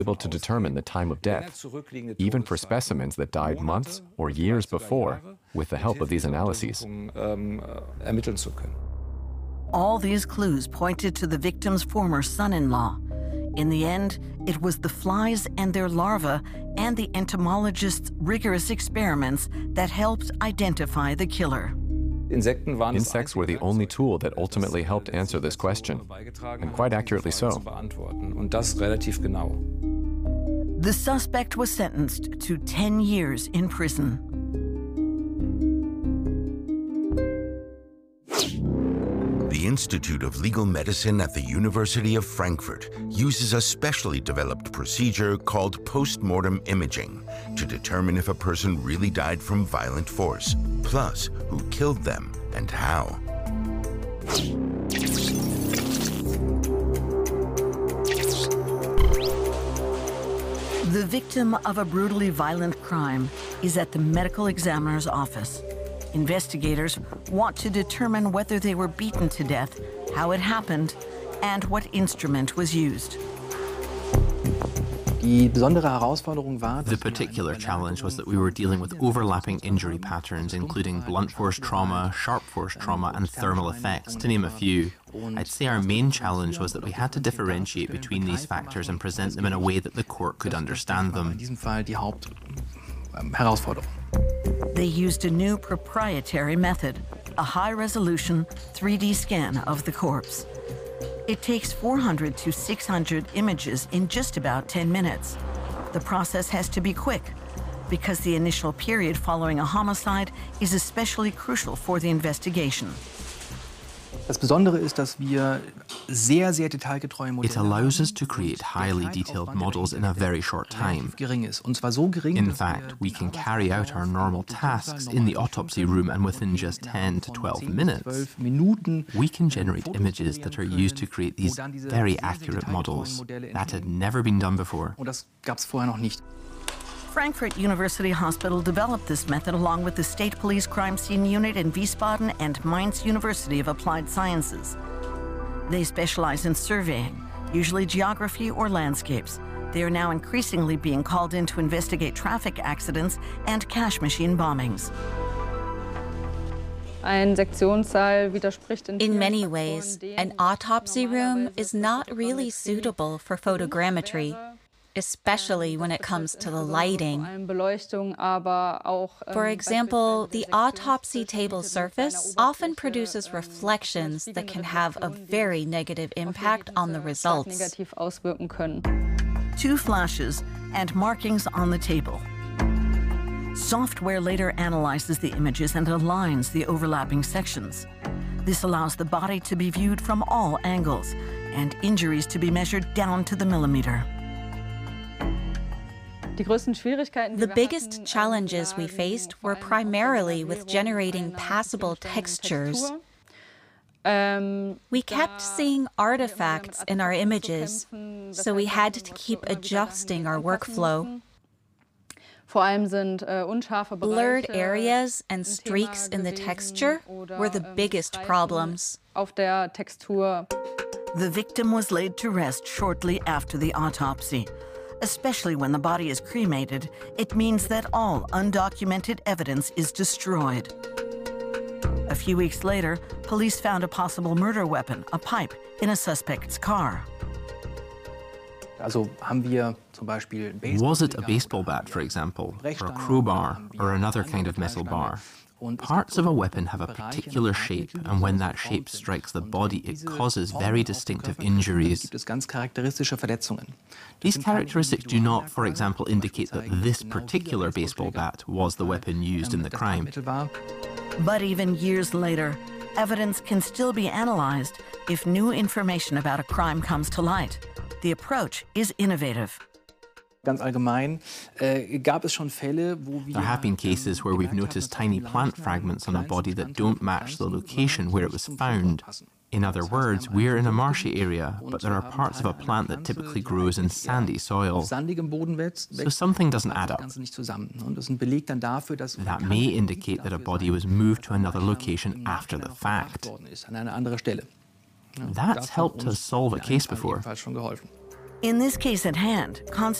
able to determine the time of death, even for specimens that died months or years before, with the help of these analyses. All these clues pointed to the victim's former son-in-law. In the end, it was the flies and their larvae and the entomologist's rigorous experiments that helped identify the killer. Insects were the only tool that ultimately helped answer this question, and quite accurately so. The suspect was sentenced to 10 years in prison. The Institute of Legal Medicine at the University of Frankfurt uses a specially developed procedure called post-mortem imaging to determine if a person really died from violent force, plus who killed them and how. The victim of a brutally violent crime is at the medical examiner's office. Investigators want to determine whether they were beaten to death, how it happened, and what instrument was used. The particular challenge was that we were dealing with overlapping injury patterns, including blunt force trauma, sharp force trauma, and thermal effects, to name a few. I'd say our main challenge was that we had to differentiate between these factors and present them in a way that the court could understand them. They used a new proprietary method, a high-resolution 3D scan of the corpse. It takes 400 to 600 images in just about 10 minutes. The process has to be quick because the initial period following a homicide is especially crucial for the investigation. It allows us to create highly detailed models in a very short time. In fact, we can carry out our normal tasks in the autopsy room, and within just 10 to 12 minutes, we can generate images that are used to create these very accurate models. That had never been done before. Frankfurt University Hospital developed this method along with the State Police Crime Scene Unit in Wiesbaden and Mainz University of Applied Sciences. They specialize in surveying, usually geography or landscapes. They are now increasingly being called in to investigate traffic accidents and cash machine bombings. In many ways, an autopsy room is not really suitable for photogrammetry, especially when it comes to the lighting. For example, the autopsy table surface often produces reflections that can have a very negative impact on the results. 2 flashes and markings on the table. Software later analyzes the images and aligns the overlapping sections. This allows the body to be viewed from all angles and injuries to be measured down to the millimeter. The biggest challenges we faced were primarily with generating passable textures. We kept seeing artifacts in our images, so we had to keep adjusting our workflow. Blurred areas and streaks in the texture were the biggest problems. The victim was laid to rest shortly after the autopsy. Especially when the body is cremated, it means that all undocumented evidence is destroyed. A few weeks later, police found a possible murder weapon, a pipe, in a suspect's car. Was it a baseball bat, for example, or a crowbar, or another kind of metal bar? Parts of a weapon have a particular shape, and when that shape strikes the body, it causes very distinctive injuries. These characteristics do not, for example, indicate that this particular baseball bat was the weapon used in the crime. But even years later, evidence can still be analyzed if new information about a crime comes to light. The approach is innovative. There have been cases where we've noticed tiny plant fragments on a body that don't match the location where it was found. In other words, we're in a marshy area, but there are parts of a plant that typically grows in sandy soil. So something doesn't add up. That may indicate that a body was moved to another location after the fact. That's helped us solve a case before. In this case at hand,